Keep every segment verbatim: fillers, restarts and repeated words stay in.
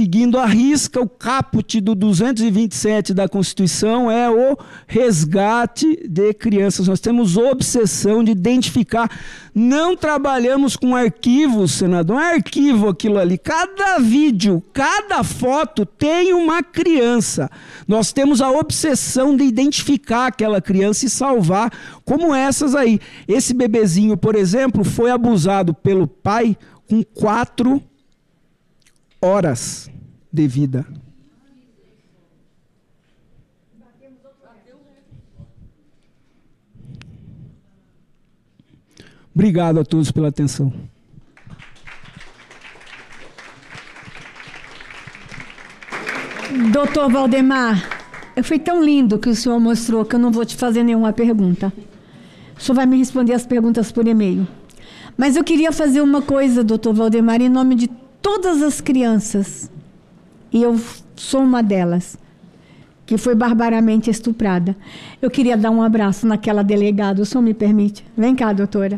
seguindo à risca o caput do duzentos e vinte e sete da Constituição, é o resgate de crianças. Nós temos obsessão de identificar. Não trabalhamos com arquivos, senador. Não é arquivo aquilo ali. Cada vídeo, cada foto tem uma criança. Nós temos a obsessão de identificar aquela criança e salvar, como essas aí. Esse bebezinho, por exemplo, foi abusado pelo pai com quatro horas de vida. Obrigado a todos pela atenção. Doutor Valdemar, foi tão lindo que o senhor mostrou que eu não vou te fazer nenhuma pergunta. O senhor vai me responder as perguntas por e-mail. Mas eu queria fazer uma coisa, doutor Valdemar, em nome de todas as crianças, e eu sou uma delas, que foi barbaramente estuprada. Eu queria dar um abraço naquela delegada, o senhor me permite? Vem cá, doutora.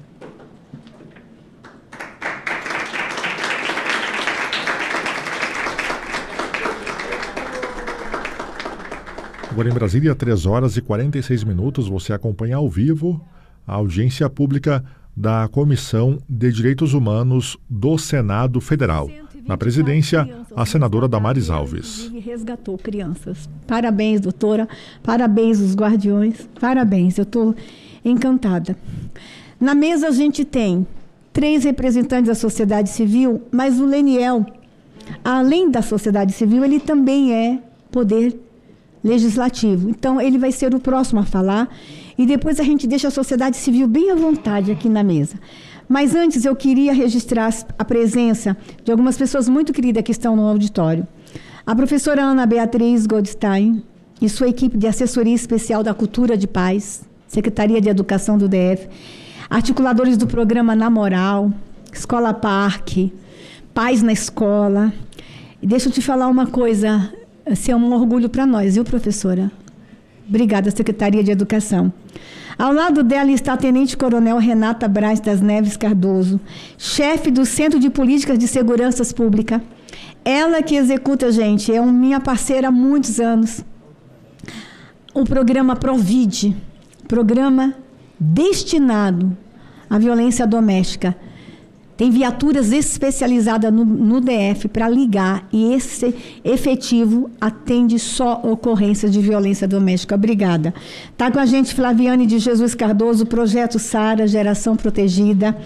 Agora em Brasília, três horas e quarenta e seis minutos, você acompanha ao vivo a audiência pública da Comissão de Direitos Humanos do Senado Federal. Na presidência, a senadora Damares Alves. Resgatou crianças. Parabéns, doutora. Parabéns, os guardiões. Parabéns, eu estou encantada. Na mesa a gente tem três representantes da sociedade civil, mas o Leniel, além da sociedade civil, ele também é poder legislativo. Então, ele vai ser o próximo a falar e depois a gente deixa a sociedade civil bem à vontade aqui na mesa. Mas antes eu queria registrar a presença de algumas pessoas muito queridas que estão no auditório. A professora Ana Beatriz Goldstein e sua equipe de assessoria especial da Cultura de Paz, Secretaria de Educação do D F, articuladores do programa Na Moral, Escola Parque, Paz na Escola. E deixa eu te falar uma coisa, esse é um orgulho para nós, viu, professora? Obrigada, Secretaria de Educação. Ao lado dela está a Tenente-Coronel Renata Braz das Neves Cardoso, chefe do Centro de Políticas de Segurança Pública. Ela que executa, gente, é uma minha parceira há muitos anos. O programa Provide, programa destinado à violência doméstica. Tem viaturas especializadas no, no D F para ligar e esse efetivo atende só ocorrência de violência doméstica. Obrigada. Está com a gente Flaviane de Jesus Cardoso, Projeto Sara, Geração Protegida.